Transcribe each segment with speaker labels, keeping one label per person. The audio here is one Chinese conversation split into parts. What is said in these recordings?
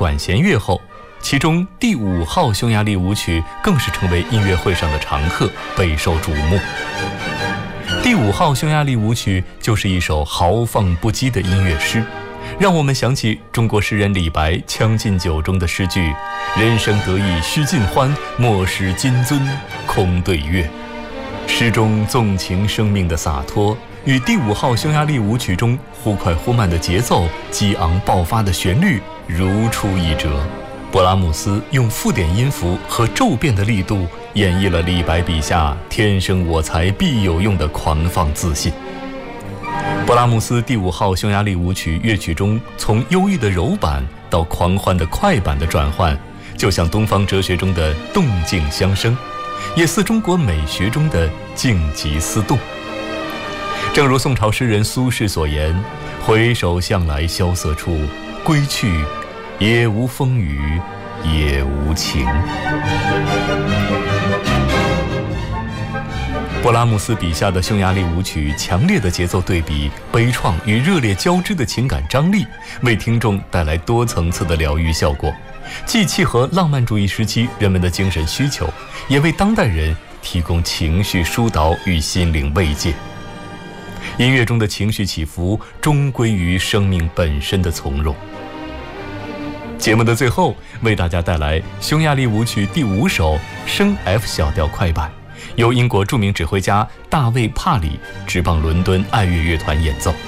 Speaker 1: 管弦乐后，其中第5号匈牙利舞曲更是成为音乐会上的常客，备受瞩目。第5号匈牙利舞曲就是一首豪放不羁的音乐诗，让我们想起中国诗人李白《将进酒》中的诗句：人生得意须尽欢，莫使金樽空对月。诗中纵情生命的洒脱，与第5号匈牙利舞曲中忽快忽慢的节奏、激昂爆发的旋律如出一辙。勃拉姆斯用附点音符和骤变的力度，演绎了李白笔下天生我材必有用的狂放自信。勃拉姆斯第5号匈牙利舞曲乐曲中从忧郁的柔板到狂欢的快板的转换，就像东方哲学中的动静相生，也似中国美学中的静极思动。正如宋朝诗人苏轼所言：回首向来萧瑟处，归去，也无风雨也无晴。勃拉姆斯笔下的匈牙利舞曲强烈的节奏对比、悲怆与热烈交织的情感张力，为听众带来多层次的疗愈效果，既契合浪漫主义时期人们的精神需求，也为当代人提供情绪疏导与心灵慰藉。音乐中的情绪起伏终归于生命本身的从容。节目的最后，为大家带来匈牙利舞曲第5首升 F 小调快板，由英国著名指挥家大卫·帕里执棒伦敦爱乐乐团演奏。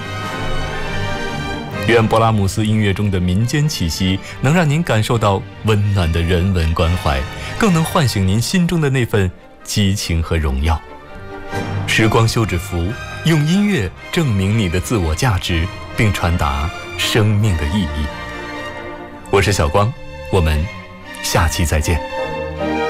Speaker 1: 愿勃拉姆斯音乐中的民间气息能让您感受到温暖的人文关怀，更能唤醒您心中的那份激情和荣耀。时光休止符，用音乐证明你的自我价值，并传达生命的意义。我是小光，我们下期再见。